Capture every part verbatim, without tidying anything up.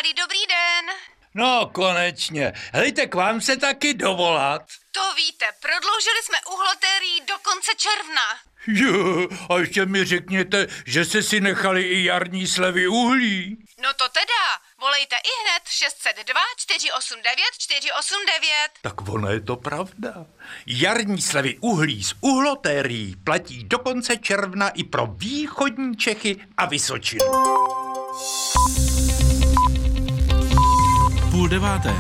tady, dobrý den. No, konečně. Helejte, k vám se taky dovolat. To víte, prodloužili jsme uhlotérii do konce června. Jo, a ještě mi řekněte, že jste si nechali i jarní slevy uhlí. No to teda, volejte i hned šest set dva, čtyři osm devět, čtyři osm devět. Tak ono je to pravda. Jarní slevy uhlí z uhlotérií platí do konce června i pro východní Čechy a Vysočinu. Půl deváté.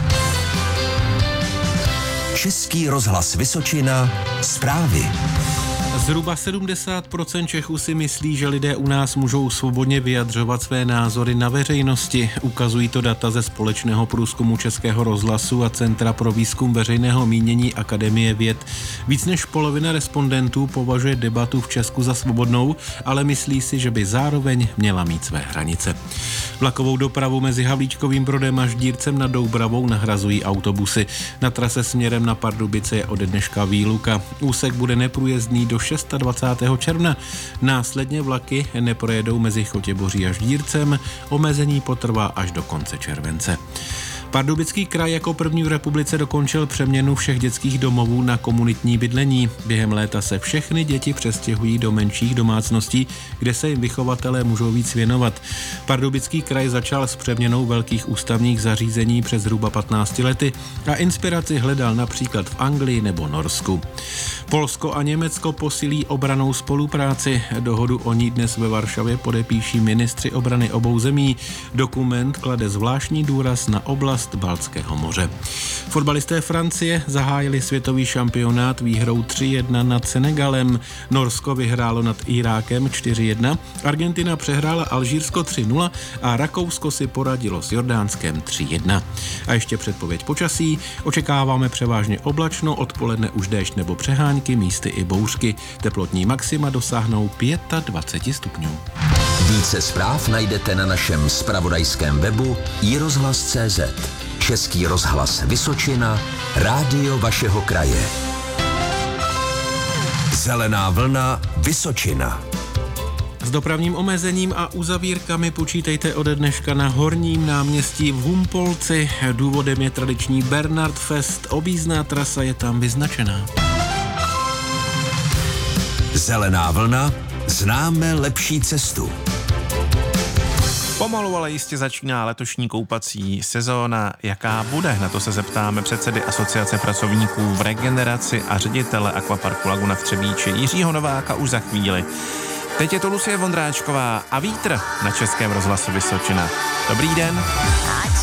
Český rozhlas Vysočina. Zprávy. Zhruba sedmdesát procent Čechů si myslí, že lidé u nás můžou svobodně vyjadřovat své názory na veřejnosti. Ukazují to data ze společného průzkumu Českého rozhlasu a Centra pro výzkum veřejného mínění Akademie věd. Víc než polovina respondentů považuje debatu v Česku za svobodnou, ale myslí si, že by zároveň měla mít své hranice. Vlakovou dopravu mezi Havlíčkovým Brodem a Ždírcem nad Doubravou nahrazují autobusy. Na trase směrem na Pardubice je ode dneška výluka. Úsek bude neprůjezdný do dvacátého šestého června. Následně vlaky neprojedou mezi Chotěboří a Ždírcem. Omezení potrvá až do konce července. Pardubický kraj jako první v republice dokončil přeměnu všech dětských domovů na komunitní bydlení. Během léta se všechny děti přestěhují do menších domácností, kde se jim vychovatelé můžou víc věnovat. Pardubický kraj začal s přeměnou velkých ústavních zařízení přes zhruba patnácti lety a inspiraci hledal například v Anglii nebo Norsku. Polsko a Německo posílí obrannou spolupráci. Dohodu o ní dnes ve Varšavě podepíší ministři obrany obou zemí. Dokument klade zvláštní důraz na oblast Baltského moře. Fotbalisté Francie zahájili světový šampionát výhrou tři jedna nad Senegalem. Norsko vyhrálo nad Irákem čtyři jedna, Argentina přehrála Alžírsko tři nula a Rakousko si poradilo s Jordánskem tři jedna. A ještě předpověď počasí. Očekáváme převážně oblačno, odpoledne už déšť nebo přehánky, místy i bouřky. Teplotní maxima dosáhnou dvacet pět stupňů. Více zpráv najdete na našem zpravodajském webu i rozhlas tečka cé zet. Český rozhlas Vysočina, rádio vašeho kraje. Zelená vlna Vysočina. S dopravním omezením a uzavírkami počítejte ode dneška na Horním náměstí v Humpolci. Důvodem je tradiční Bernard Fest, objízdná trasa je tam vyznačená. Zelená vlna, známe lepší cestu. Pomalu, ale jistě začíná letošní koupací sezóna. Jaká bude? Na to se zeptáme předsedy Asociace pracovníků v regeneraci a ředitele akvaparku Laguna v Třebíči Jiřího Nováka už za chvíli. Teď je to Lucie Vondráčková a vítr na Českém rozhlasu Vysočina. Dobrý den.